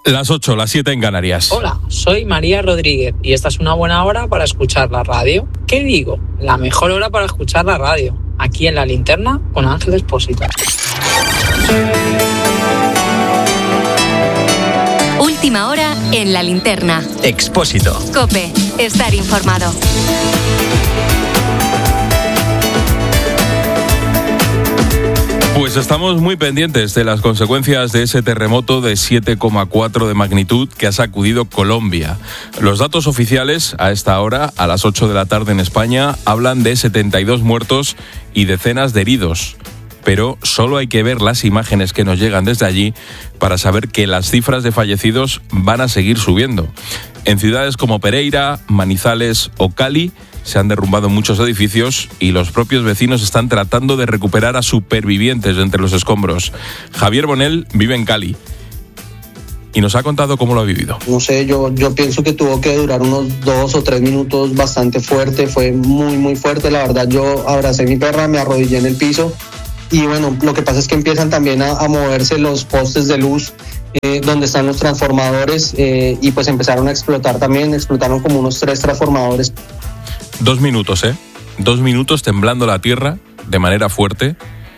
Las 8, las 7 en Canarias. Hola, soy María Rodríguez y esta es una buena hora para escuchar la radio. ¿Qué digo? La mejor hora para escuchar la radio. Aquí en La Linterna con Ángel Expósito. Última hora en La Linterna. Expósito. COPE. Estar informado. Pues estamos muy pendientes de las consecuencias de ese terremoto de 7,4 de magnitud que ha sacudido Colombia. Los datos oficiales a esta hora, a las 8 de la tarde en España, hablan de 72 muertos y decenas de heridos. Pero solo hay que ver las imágenes que nos llegan desde allí para saber que las cifras de fallecidos van a seguir subiendo. En ciudades como Pereira, Manizales o Cali se han derrumbado muchos edificios y los propios vecinos están tratando de recuperar a supervivientes de entre los escombros. Javier Bonel vive en Cali y nos ha contado cómo lo ha vivido. No sé, yo pienso que tuvo que durar unos 2 o 3 minutos bastante fuerte, fue muy fuerte. La verdad, yo abracé a mi perra, me arrodillé en el piso y bueno, lo que pasa es que empiezan también a moverse los postes de luz donde están los transformadores y pues empezaron a explotar también, explotaron como unos 3 transformadores. 2 minutos, 2 minutos temblando la tierra de manera fuerte.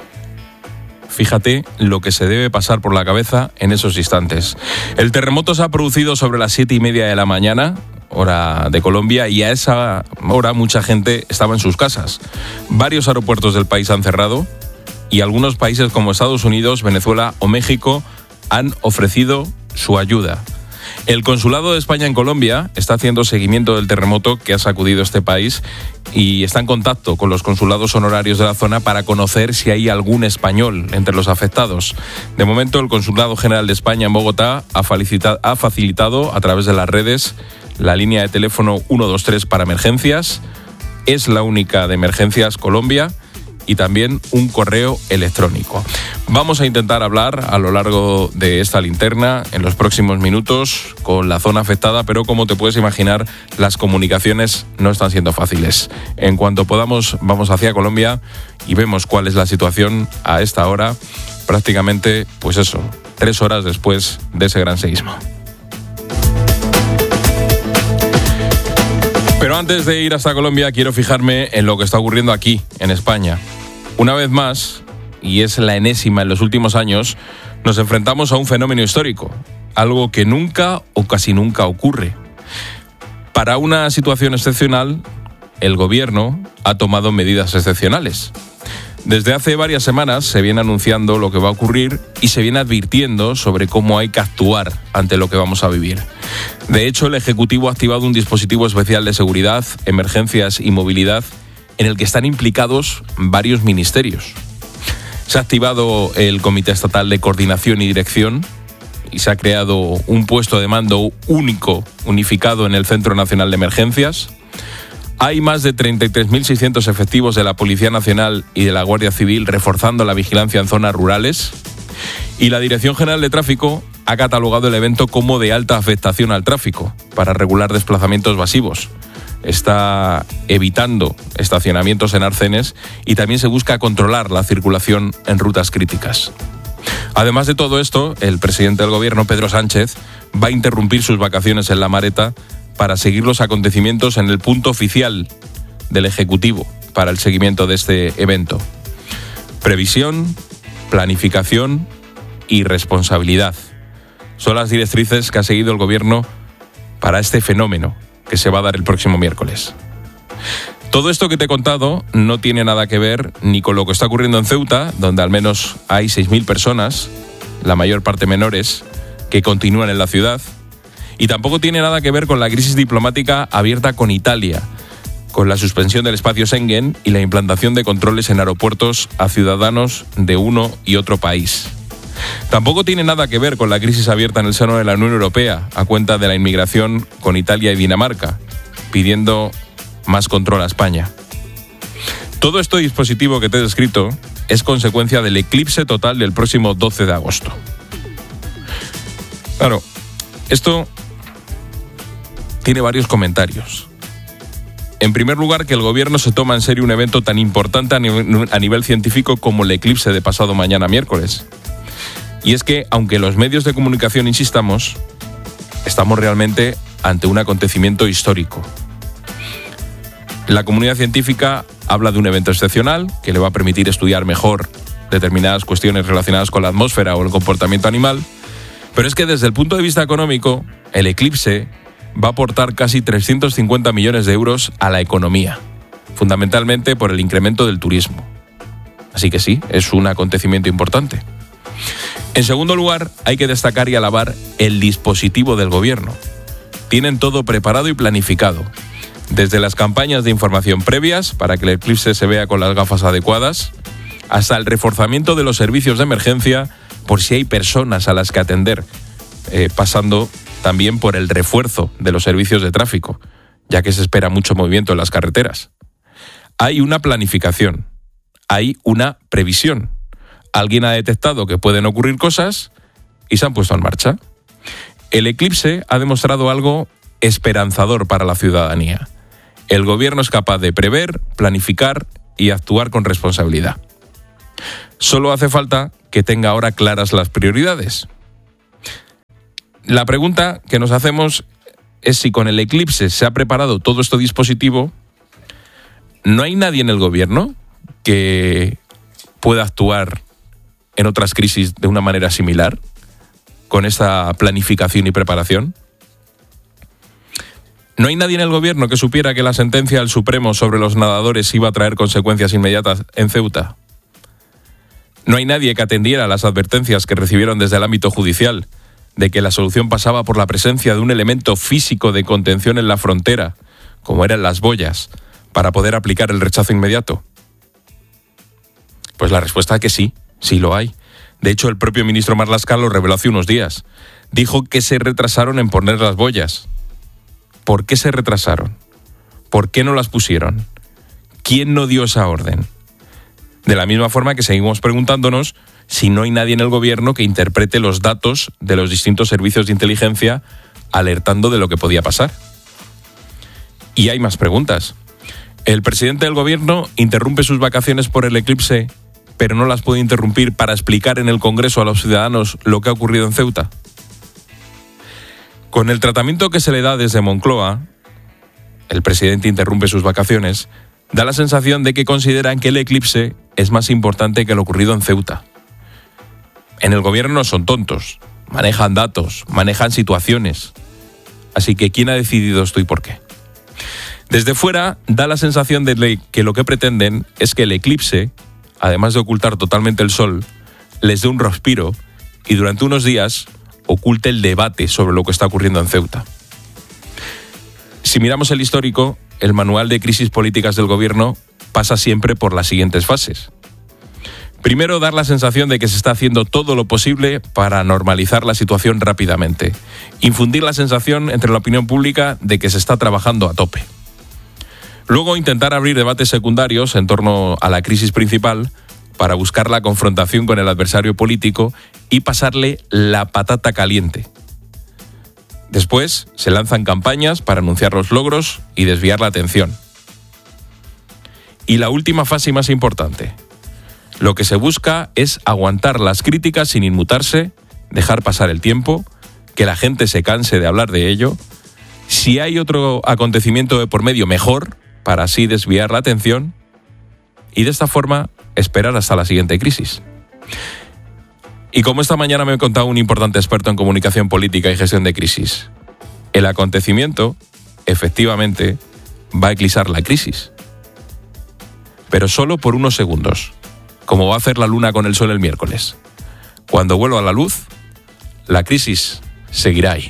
Fíjate lo que se debe pasar por la cabeza en esos instantes. El terremoto se ha producido sobre las 7:30 de la mañana, hora de Colombia, y a esa hora mucha gente estaba en sus casas. Varios aeropuertos del país han cerrado y algunos países como Estados Unidos, Venezuela o México han ofrecido su ayuda. El Consulado de España en Colombia está haciendo seguimiento del terremoto que ha sacudido este país y está en contacto con los consulados honorarios de la zona para conocer si hay algún español entre los afectados. De momento, el Consulado General de España en Bogotá ha facilitado a través de las redes la línea de teléfono 123 para emergencias. Es la única de Emergencias Colombia. Y también un correo electrónico. Vamos a intentar hablar a lo largo de esta linterna en los próximos minutos con la zona afectada, pero como te puedes imaginar, las comunicaciones no están siendo fáciles. En cuanto podamos, vamos hacia Colombia y vemos cuál es la situación a esta hora, prácticamente, 3 horas después de ese gran seísmo. Pero antes de ir hasta Colombia, quiero fijarme en lo que está ocurriendo aquí, en España. Una vez más, y es la enésima en los últimos años, nos enfrentamos a un fenómeno histórico, algo que nunca o casi nunca ocurre. Para una situación excepcional, el gobierno ha tomado medidas excepcionales. Desde hace varias semanas se viene anunciando lo que va a ocurrir y se viene advirtiendo sobre cómo hay que actuar ante lo que vamos a vivir. De hecho, el Ejecutivo ha activado un dispositivo especial de seguridad, emergencias y movilidad en el que están implicados varios ministerios. Se ha activado el Comité Estatal de Coordinación y Dirección y se ha creado un puesto de mando único, unificado en el Centro Nacional de Emergencias. Hay más de 33.600 efectivos de la Policía Nacional y de la Guardia Civil reforzando la vigilancia en zonas rurales. Y la Dirección General de Tráfico ha catalogado el evento como de alta afectación al tráfico para regular desplazamientos masivos. Está evitando estacionamientos en arcenes y también se busca controlar la circulación en rutas críticas. Además de todo esto, el presidente del Gobierno, Pedro Sánchez, va a interrumpir sus vacaciones en La Mareta para seguir los acontecimientos en el punto oficial del Ejecutivo para el seguimiento de este evento. Previsión, planificación y responsabilidad son las directrices que ha seguido el Gobierno para este fenómeno que se va a dar el próximo miércoles. Todo esto que te he contado no tiene nada que ver ni con lo que está ocurriendo en Ceuta, donde al menos hay 6.000 personas, la mayor parte menores, que continúan en la ciudad, y tampoco tiene nada que ver con la crisis diplomática abierta con Italia, con la suspensión del espacio Schengen y la implantación de controles en aeropuertos a ciudadanos de uno y otro país. Tampoco tiene nada que ver con la crisis abierta en el seno de la Unión Europea a cuenta de la inmigración con Italia y Dinamarca, pidiendo más control a España. Todo este dispositivo que te he descrito es consecuencia del eclipse total del próximo 12 de agosto. Claro, esto tiene varios comentarios. En primer lugar, que el gobierno se toma en serio un evento tan importante a nivel científico como el eclipse de pasado mañana miércoles. Y es que, aunque los medios de comunicación insistamos, estamos realmente ante un acontecimiento histórico. La comunidad científica habla de un evento excepcional que le va a permitir estudiar mejor determinadas cuestiones relacionadas con la atmósfera o el comportamiento animal, pero es que desde el punto de vista económico, el eclipse va a aportar casi 350 millones de euros a la economía, fundamentalmente por el incremento del turismo. Así que sí, es un acontecimiento importante. En segundo lugar, hay que destacar y alabar el dispositivo del gobierno. Tienen todo preparado y planificado, desde las campañas de información previas para que el eclipse se vea con las gafas adecuadas, hasta el reforzamiento de los servicios de emergencia por si hay personas a las que atender, pasando también por el refuerzo de los servicios de tráfico, ya que se espera mucho movimiento en las carreteras. Hay una planificación, hay una previsión. Alguien ha detectado que pueden ocurrir cosas y se han puesto en marcha. El eclipse ha demostrado algo esperanzador para la ciudadanía. El gobierno es capaz de prever, planificar y actuar con responsabilidad. Solo hace falta que tenga ahora claras las prioridades. La pregunta que nos hacemos es si con el eclipse se ha preparado todo este dispositivo. ¿No hay nadie en el gobierno que pueda actuar en otras crisis de una manera similar, con esta planificación y preparación? ¿No hay nadie en el gobierno que supiera que la sentencia del Supremo sobre los nadadores iba a traer consecuencias inmediatas en Ceuta? ¿No hay nadie que atendiera las advertencias que recibieron desde el ámbito judicial de que la solución pasaba por la presencia de un elemento físico de contención en la frontera, como eran las boyas, para poder aplicar el rechazo inmediato? Pues la respuesta es que sí, sí lo hay. De hecho, el propio ministro Marlaska lo reveló hace unos días. Dijo que se retrasaron en poner las boyas. ¿Por qué se retrasaron? ¿Por qué no las pusieron? ¿Quién no dio esa orden? De la misma forma que seguimos preguntándonos si no hay nadie en el gobierno que interprete los datos de los distintos servicios de inteligencia alertando de lo que podía pasar. Y hay más preguntas. El presidente del gobierno interrumpe sus vacaciones por el eclipse, pero no las puede interrumpir para explicar en el Congreso a los ciudadanos lo que ha ocurrido en Ceuta. Con el tratamiento que se le da desde Moncloa, el presidente interrumpe sus vacaciones, da la sensación de que consideran que el eclipse es más importante que lo ocurrido en Ceuta. En el gobierno no son tontos, manejan datos, manejan situaciones. Así que ¿quién ha decidido esto y por qué? Desde fuera da la sensación de que lo que pretenden es que el eclipse, además de ocultar totalmente el sol, les dé un respiro y durante unos días oculte el debate sobre lo que está ocurriendo en Ceuta. Si miramos el histórico, el manual de crisis políticas del gobierno pasa siempre por las siguientes fases. Primero, dar la sensación de que se está haciendo todo lo posible para normalizar la situación rápidamente. Infundir la sensación entre la opinión pública de que se está trabajando a tope. Luego, intentar abrir debates secundarios en torno a la crisis principal para buscar la confrontación con el adversario político y pasarle la patata caliente. Después, se lanzan campañas para anunciar los logros y desviar la atención. Y la última fase más importante. Lo que se busca es aguantar las críticas sin inmutarse, dejar pasar el tiempo, que la gente se canse de hablar de ello. Si hay otro acontecimiento de por medio, mejor, para así desviar la atención y de esta forma esperar hasta la siguiente crisis. Y como esta mañana me ha contado un importante experto en comunicación política y gestión de crisis, el acontecimiento, efectivamente, va a eclipsar la crisis. Pero solo por unos segundos, como va a hacer la luna con el sol el miércoles. Cuando vuelva a la luz, la crisis seguirá ahí.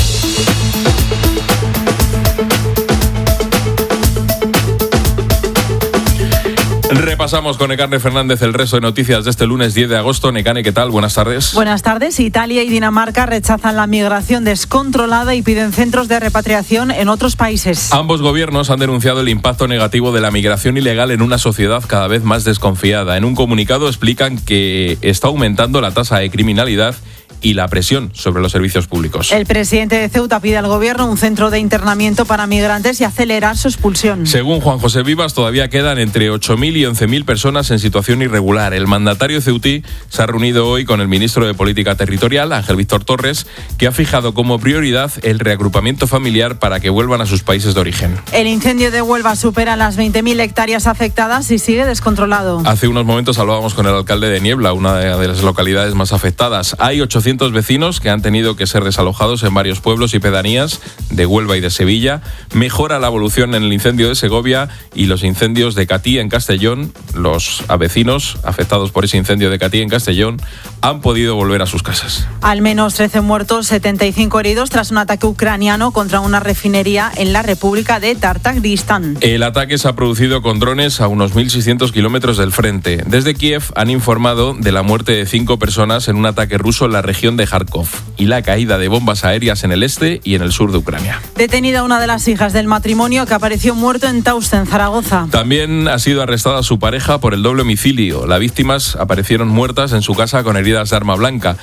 Repasamos con Nekane Fernández el resto de noticias de este lunes 10 de agosto. Nekane, ¿qué tal? Buenas tardes. Buenas tardes. Italia y Dinamarca rechazan la migración descontrolada y piden centros de repatriación en otros países. Ambos gobiernos han denunciado el impacto negativo de la migración ilegal en una sociedad cada vez más desconfiada. En un comunicado explican que está aumentando la tasa de criminalidad y la presión sobre los servicios públicos. El presidente de Ceuta pide al gobierno un centro de internamiento para migrantes y acelerar su expulsión. Según Juan José Vivas, todavía quedan entre 8.000 y 11.000 personas en situación irregular. El mandatario ceutí se ha reunido hoy con el ministro de Política Territorial, Ángel Víctor Torres, que ha fijado como prioridad el reagrupamiento familiar para que vuelvan a sus países de origen. El incendio de Huelva supera las 20.000 hectáreas afectadas y sigue descontrolado. Hace unos momentos hablábamos con el alcalde de Niebla, una de las localidades más afectadas. Hay 800 vecinos que han tenido que ser desalojados en varios pueblos y pedanías de Huelva y de Sevilla. Mejora la evolución en el incendio de Segovia y los incendios de Catí en Castellón. Los vecinos afectados por ese incendio de Catí en Castellón han podido volver a sus casas. Al menos 13 muertos, 75 heridos tras un ataque ucraniano contra una refinería en la República de Tartagristán. El ataque se ha producido con drones a unos 1.600 kilómetros del frente. Desde Kiev han informado de la muerte de 5 personas en un ataque ruso en la región de Kharkov y la caída de bombas aéreas en el este y en el sur de Ucrania. Detenida una de las hijas del matrimonio que apareció muerto en Tauste, en Zaragoza. También ha sido arrestada su pareja por el doble homicidio. Las víctimas aparecieron muertas en su casa con heridas de arma blanca.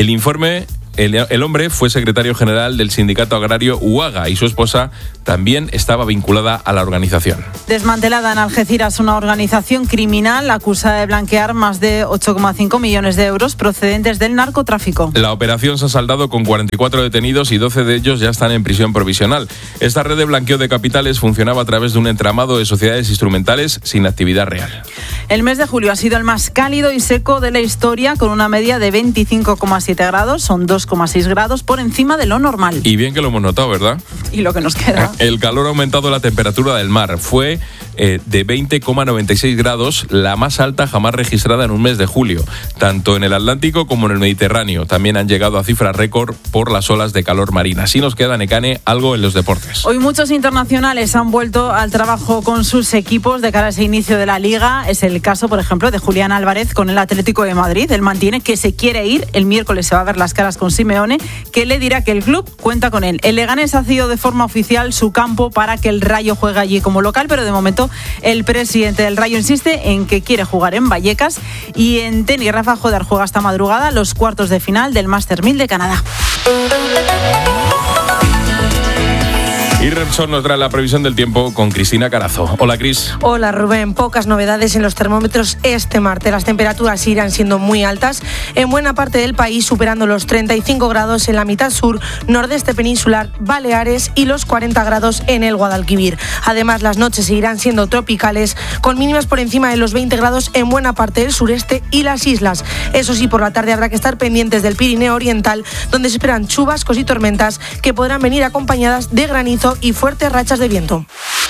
El hombre fue secretario general del sindicato agrario UAGA y su esposa también estaba vinculada a la organización. Desmantelada en Algeciras una organización criminal acusada de blanquear más de 8,5 millones de euros procedentes del narcotráfico. La operación se ha saldado con 44 detenidos y 12 de ellos ya están en prisión provisional. Esta red de blanqueo de capitales funcionaba a través de un entramado de sociedades instrumentales sin actividad real. El mes de julio ha sido el más cálido y seco de la historia, con una media de 25,7 grados, son 2,6 grados por encima de lo normal. Y bien que lo hemos notado, ¿verdad? Y lo que nos queda. El calor ha aumentado la temperatura del mar. Fue de 20,96 grados, la más alta jamás registrada en un mes de julio, tanto en el Atlántico como en el Mediterráneo. También han llegado a cifras récord por las olas de calor marina. Así nos queda, Nekane, algo en los deportes. Hoy muchos internacionales han vuelto al trabajo con sus equipos de cara a ese inicio de la Liga. Es el caso, por ejemplo, de Julián Álvarez con el Atlético de Madrid. Él mantiene que se quiere ir. El miércoles se va a ver las caras con Simeone, que le dirá que el club cuenta con él. El Leganés ha cedido de forma oficial su campo para que el Rayo juegue allí como local, pero de momento el presidente del Rayo insiste en que quiere jugar en Vallecas. Y en tenis, Rafa Jodar juega esta madrugada los cuartos de final del Master 1000 de Canadá. Y Repsol nos trae la previsión del tiempo con Cristina Carazo. Hola, Cris. Hola, Rubén. Pocas novedades en los termómetros este martes. Las temperaturas irán siendo muy altas en buena parte del país, superando los 35 grados en la mitad sur, nordeste peninsular, Baleares y los 40 grados en el Guadalquivir. Además, las noches seguirán siendo tropicales, con mínimas por encima de los 20 grados en buena parte del sureste y las islas. Eso sí, por la tarde habrá que estar pendientes del Pirineo Oriental, donde se esperan chubascos y tormentas que podrán venir acompañadas de granizo y fuertes rachas de viento.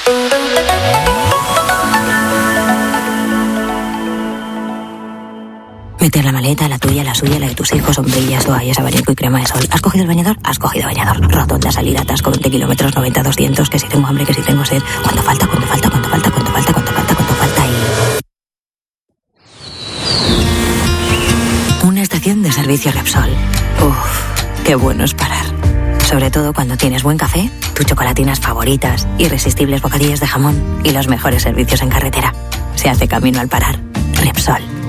Meter la maleta, la tuya, la suya, la de tus hijos, sombrillas, toallas, abanico y crema de sol. ¿Has cogido el bañador? Has cogido bañador. Rotonda, salida, atasco, 20 kilómetros, 90, 200, que si tengo hambre, que si tengo sed. ¿Cuánto falta? ¿Cuánto falta? ¿Cuánto falta? ¿Cuánto falta? ¿Cuánto falta? ¿Cuánto falta? Y... una estación de servicio Repsol. Uf, qué bueno es parar. Sobre todo cuando tienes buen café, tus chocolatinas favoritas, irresistibles bocadillos de jamón y los mejores servicios en carretera. Se hace camino al parar. Repsol.